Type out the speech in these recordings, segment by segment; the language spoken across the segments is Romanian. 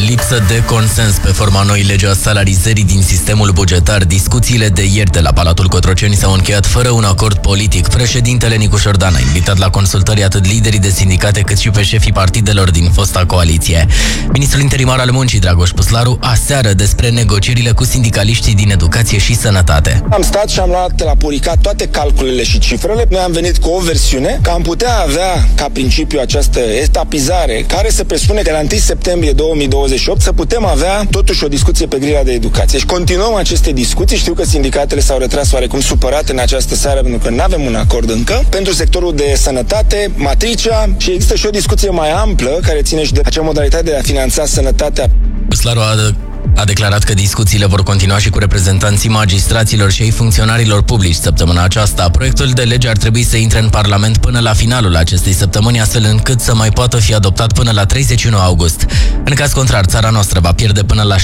Lipsă de consens pe forma noii legi a salarizării din sistemul bugetar. Discuțiile de ieri de la Palatul Cotroceni s-au încheiat fără un acord politic. Președintele Nicu Șordan a invitat la consultări atât liderii de sindicate cât și pe șefii partidelor din fosta coaliție. Ministrul interimar al muncii, Dragoș Puslaru, aseară despre negocierile cu sindicaliștii din educație și sănătate. Am stat și am luat la puricat toate calculele și cifrele. Noi am venit cu o versiune că am putea avea ca principiu această etapizare care se presupune că la 1 septembrie 2028 să putem avea totuși o discuție pe grila de educație. Și continuăm aceste discuții. Știu că sindicatele s-au retras oarecum supărate în această seară pentru că nu avem un acord încă. Pentru sectorul de sănătate, matricea, și există și o discuție mai amplă care ține și de acea modalitate de a finanța sănătatea. Puslaru a declarat că discuțiile vor continua și cu reprezentanții magistraților și ai funcționarilor publici săptămâna aceasta. Proiectul de lege ar trebui să intre în Parlament până la finalul acestei săptămâni, astfel încât să mai poată fi adoptat până la 31 august. În caz contrar, țara noastră va pierde până la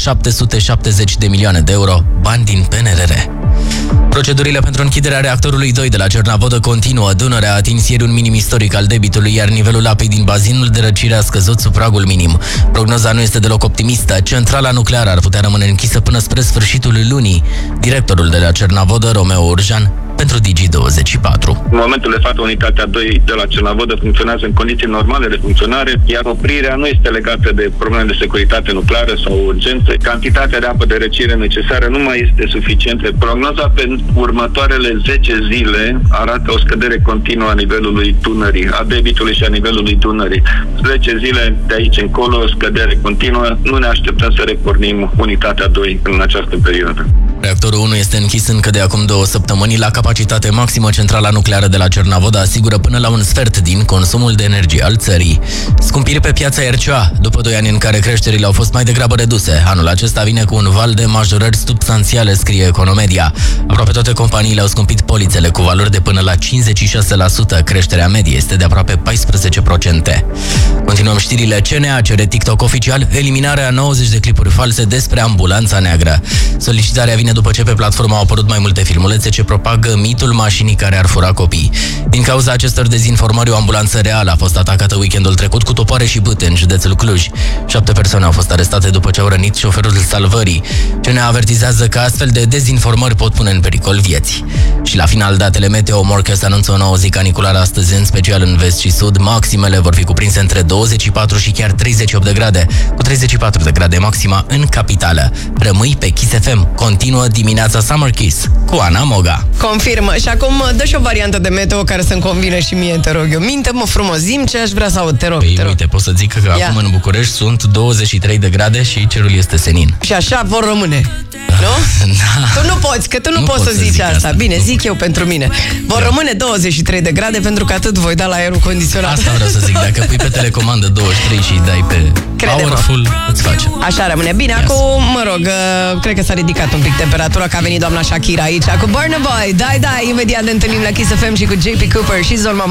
770 de milioane de euro, bani din PNRR. Procedurile pentru închiderea reactorului 2 de la Cernavodă continuă. Dunărea a atins ieri un minim istoric al debitului, iar nivelul apei din bazinul de răcire a scăzut sub pragul minim. Prognoza nu este deloc optimistă. Centrala nucleară ar putea rămâne închisă până spre sfârșitul lunii. Directorul de la Cernavodă, Romeo Urjan, pentru Digi24. În momentul de față, unitatea 2 de la Cernavodă funcționează în condiții normale de funcționare, iar oprirea nu este legată de probleme de securitate nucleară sau urgențe. Cantitatea de apă de răcire necesară nu mai este suficientă. Prognoza pentru următoarele 10 zile arată o scădere continuă a nivelului Dunării, a debitului și a nivelului Dunării. 10 zile de aici încolo, scădere continuă. Nu ne așteptăm să repornim unitatea 2 în această perioadă. Reactorul 1 este închis încă de acum 2 săptămâni. La capacitate maximă, centrala nucleară de la Cernavodă asigură până la un sfert din consumul de energie al țării. Scumpiri pe piața RCA. După 2 ani în care creșterile au fost mai degrabă reduse, anul acesta vine cu un val de majorări substanțiale, scrie Economedia. Aproape toate companiile au scumpit polițele cu valori de până la 56%. Creșterea medie este de aproape 14%. Continuăm știrile. CNA cere TikTok oficial eliminarea 90 de clipuri false despre ambulanța neagră. Solicitarea vine după ce pe platformă au apărut mai multe filmulețe ce propagă mitul mașinii care ar fura copii. Din cauza acestor dezinformări, o ambulanță reală a fost atacată weekendul trecut cu topoare și bâte în județul Cluj. 7 persoane au fost arestate după ce au rănit șoferul salvării. CNA avertizează că astfel de dezinformări pot pune în pericol vieți. Și la final, datele meteo. Morcast anunță o nouă zi caniculară astăzi, în special în vest și sud. Maximele vor fi cuprinse între 24 și chiar 38 de grade, cu 34 de grade maxima în capitală. Rămâi pe Kiss FM. Continuă dimineața Summer Kiss cu Ana Moga. Confirmă. Și acum dă și o variantă de meteo care să-mi convine și mie, te rog eu. Minte-mă frumos, zi-mi ce aș vrea să aud, te rog. Păi, uite, pot să zic că acum în București sunt 23 de grade și cerul este senin. Și așa vor rămâne, nu? Da. Tu nu poți, că tu nu poți să zici asta. Bine, zic eu pentru mine. Vor rămâne 23 de grade pentru că atât voi da la aerul condiționat. Asta vreau să zic, dacă pui pe telecomandă 23 și dai pe powerful, îți face. Așa rămâne. Bine, acum, mă rog, cred că s-a ridicat un pic temperatura, că a venit doamna Shakira aici cu Burna Boy. Dai, imediat ne întâlnim la Kiss FM și cu JP Cooper și Zolma